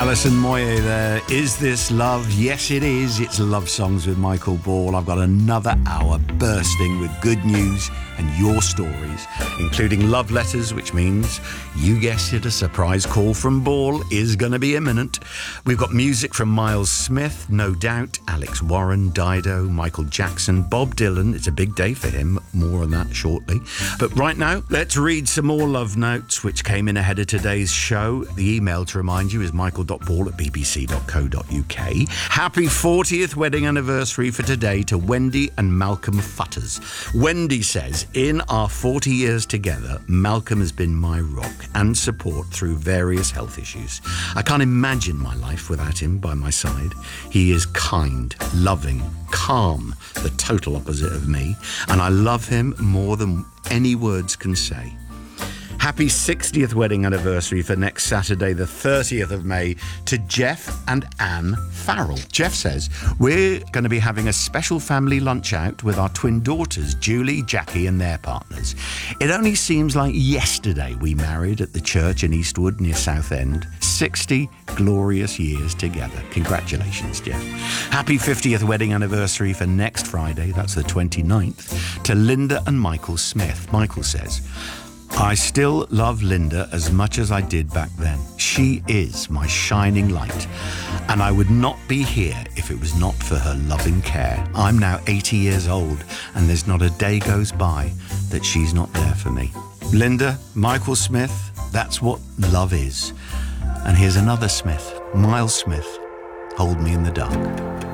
Alison Moyet there. Is this love? Yes, it is. It's Love Songs with Michael Ball. I've got another hour bursting with good news and your stories, including love letters, which means, you guessed it, a surprise call from Ball is going to be imminent. We've got music from Miles Smith, No Doubt, Alex Warren, Dido, Michael Jackson, Bob Dylan. It's a big day for him. More on that shortly. But right now, let's read some more love notes, which came in ahead of today's show. The email, to remind you, is michael.ball@bbc.co.uk. Happy 40th wedding anniversary for today to Wendy and Malcolm Futters. Wendy says, in our 40 years together, Malcolm has been my rock and support through various health issues. I can't imagine my life without him by my side. He is kind, loving, calm, the total opposite of me, and I love him more than any words can say. Happy 60th wedding anniversary for next Saturday, the 30th of May, to Jeff and Anne Farrell. Jeff says, we're going to be having a special family lunch out with our twin daughters, Julie, Jackie and their partners. It only seems like yesterday we married at the church in Eastwood near Southend. 60 glorious years together. Congratulations, Jeff. Happy 50th wedding anniversary for next Friday, that's the 29th, to Linda and Michael Smith. Michael says, I still love Linda as much as I did back then. She is my shining light, and I would not be here if it was not for her loving care. I'm now 80 years old, and there's not a day goes by that she's not there for me. Linda, Michael Smith, that's what love is. And here's another Smith, Miles Smith, Hold Me in the Dark.